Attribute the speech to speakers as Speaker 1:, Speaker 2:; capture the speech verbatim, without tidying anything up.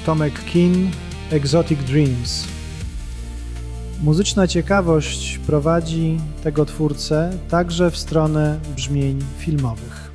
Speaker 1: Tomek Kin, Exotic Dreams. Muzyczna ciekawość prowadzi tego twórcę także w stronę brzmień filmowych.